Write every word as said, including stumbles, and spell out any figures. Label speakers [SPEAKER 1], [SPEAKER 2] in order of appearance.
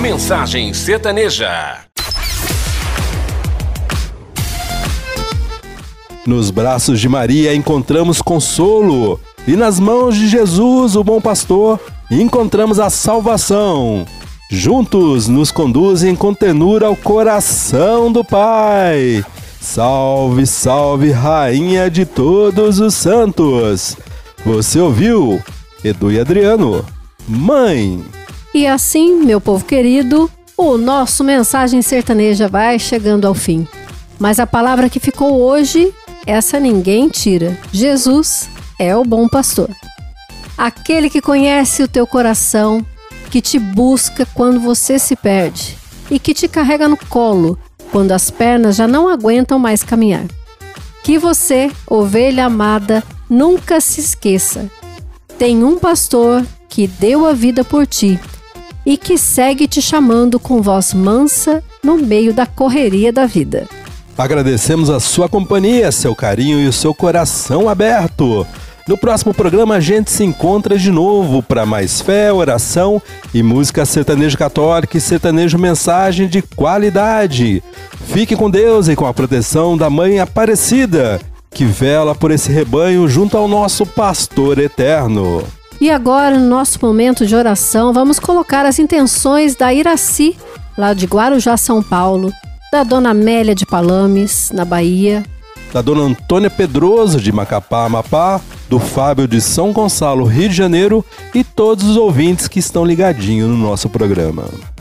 [SPEAKER 1] Mensagem Sertaneja.
[SPEAKER 2] Nos braços de Maria encontramos consolo, e nas mãos de Jesus, o bom pastor, encontramos a salvação. Juntos nos conduzem com ternura ao coração do Pai. Salve, salve, Rainha de todos os santos. Você ouviu? Edu e Adriano. Mãe.
[SPEAKER 3] E assim, meu povo querido, o nosso Mensagem Sertaneja vai chegando ao fim. Mas a palavra que ficou hoje, essa ninguém tira. Jesus é o bom pastor. Aquele que conhece o teu coração, que te busca quando você se perde e que te carrega no colo quando as pernas já não aguentam mais caminhar. Que você, ovelha amada, nunca se esqueça. Tem um pastor que deu a vida por ti e que segue te chamando com voz mansa no meio da correria da vida.
[SPEAKER 2] Agradecemos a sua companhia, seu carinho e o seu coração aberto. No próximo programa a gente se encontra de novo para mais fé, oração e música sertaneja católica e sertanejo mensagem de qualidade. Fique com Deus e com a proteção da Mãe Aparecida, que vela por esse rebanho junto ao nosso pastor eterno.
[SPEAKER 3] E agora, no nosso momento de oração, vamos colocar as intenções da Iraci, lá de Guarujá, São Paulo, da Dona Amélia de Palames, na Bahia,
[SPEAKER 2] da Dona Antônia Pedroso, de Macapá, Amapá, do Fábio de São Gonçalo, Rio de Janeiro, e todos os ouvintes que estão ligadinhos no nosso programa.